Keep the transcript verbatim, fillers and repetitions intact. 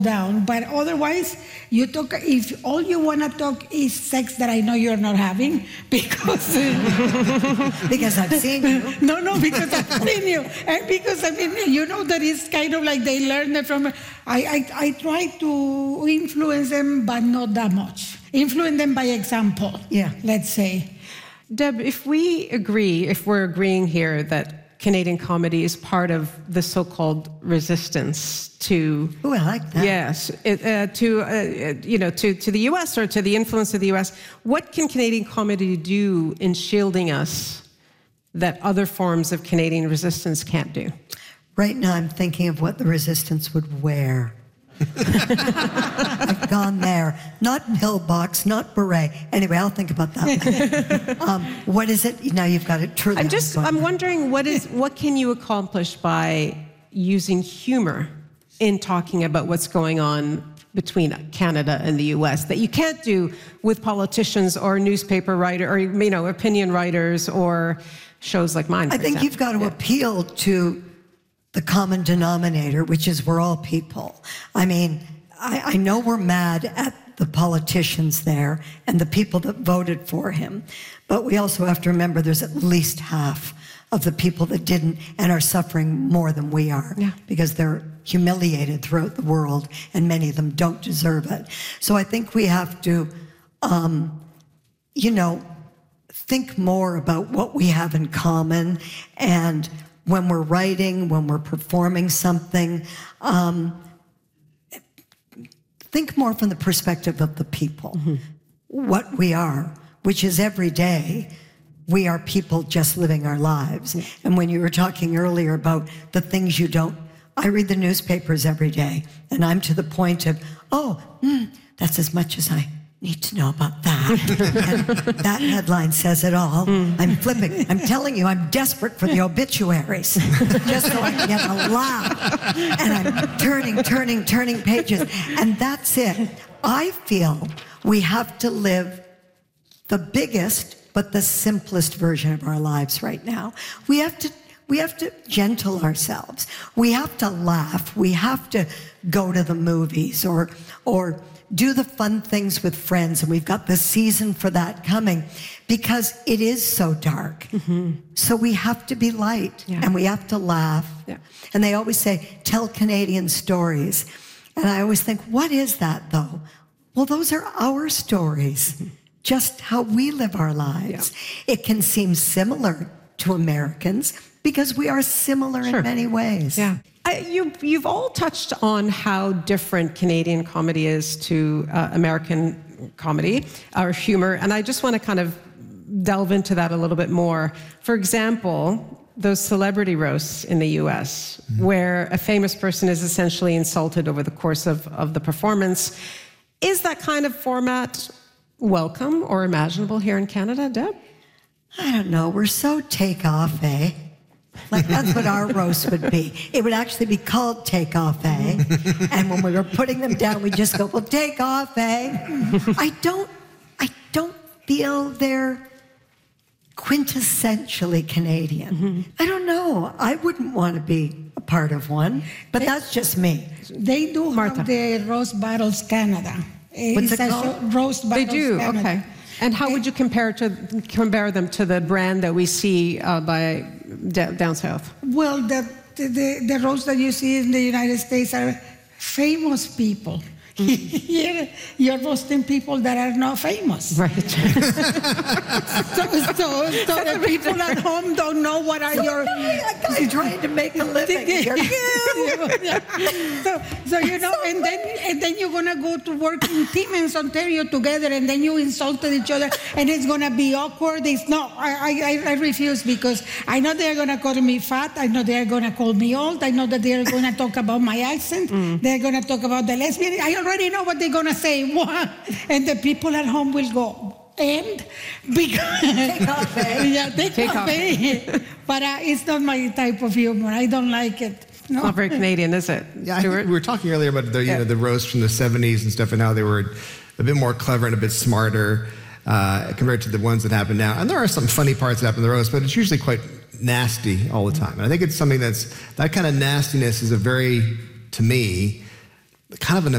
down, but otherwise you talk, if all you want to talk is sex that I know you're not having, because because I've seen you. No, no, because I've seen you, and because I mean, you know, that is kind of like they learn it from. I, I, I try to influence them, but not that much. Influence them by example. Yeah, let's say. Deb, if we agree, if we're agreeing here that Canadian comedy is part of the so-called resistance to. Oh, I like that. Yes, it, uh, to uh, you know, to to the U S or to the influence of the U S. What can Canadian comedy do in shielding us that other forms of Canadian resistance can't do? Right now, I'm thinking of what the resistance would wear. I've gone there. Not pillbox, not beret. Anyway, I'll think about that. um, what is it? Now you've got it truly. I'm just, I'm wondering, what is, what can you accomplish by using humor in talking about what's going on between Canada and the U S that you can't do with politicians or newspaper writer or, you know, opinion writers or shows like mine, for I think example. You've got to yeah. appeal to the common denominator, which is we're all people. I mean, I, I know we're mad at the politicians there and the people that voted for him, but we also have to remember there's at least half of the people that didn't and are suffering more than we are yeah. because they're humiliated throughout the world and many of them don't deserve it. So I think we have to, um, you know, think more about what we have in common, and when we're writing, when we're performing something, um, think more from the perspective of the people, mm-hmm. what we are, which is every day, we are people just living our lives. Yeah. And when you were talking earlier about the things you don't, I read the newspapers every day, and I'm to the point of, oh, mm, that's as much as I need to know about that. And that headline says it all. Mm. I'm flipping. I'm telling you, I'm desperate for the obituaries, just so I can get a laugh. And I'm turning, turning, turning pages. And that's it. I feel we have to live the biggest, but the simplest version of our lives right now. We have to We have to gentle ourselves. We have to laugh. We have to go to the movies or or do the fun things with friends. And we've got the season for that coming because it is so dark. Mm-hmm. So we have to be light yeah. and we have to laugh. Yeah. And they always say, tell Canadian stories. And I always think, what is that though? Well, those are our stories, mm-hmm. just how we live our lives. Yeah. It can seem similar to Americans because we are similar sure. in many ways. Yeah. I, you, you've all touched on how different Canadian comedy is to uh, American comedy or humor, and I just want to kind of delve into that a little bit more. For example, those celebrity roasts in the U S, mm-hmm. where a famous person is essentially insulted over the course of, of the performance. Is that kind of format welcome or imaginable here in Canada, Deb? I don't know. We're so take-off, eh? Like, that's what our roast would be. It would actually be called Take Off, eh? And when we were putting them down, we'd just go, well, take off, eh? I don't, I don't feel they're quintessentially Canadian. Mm-hmm. I don't know. I wouldn't want to be a part of one, but they, that's just me. They do Martha. have the Roast Battles Canada. What's it's it called? Roast Battles They do, Canada. okay. And how would you compare to compare them to the brand that we see uh, by d- down south? Well, the, the the roasts that you see in the United States are famous people. Here, you're roasting people that are not famous. Right. so, so, so the people at home don't know what are your... I'm trying to make a living. yeah. so, so, you know, and then and then you're going to go to work in Timmins, Ontario together, and then you insulted each other, and it's going to be awkward. It's not, I, I, I refuse, because I know they're going to call me fat. I know they're going to call me old. I know that they're going to talk about my accent. Mm. They're going to talk about the lesbian. I already know what they're going to say. And the people at home will go, and? Because, take off, eh? Yeah, take, take off, eh? But uh, it's not my type of humor. I don't like it. No. It's not very Canadian, is it? Yeah, I think we were talking earlier about the, you yeah. know, the roast from the seventies and stuff, and how they were a bit more clever and a bit smarter uh, compared to the ones that happen now. And there are some funny parts that happen in the roast, but it's usually quite nasty all the time. And I think it's something that's, that kind of nastiness is a very, to me, kind of an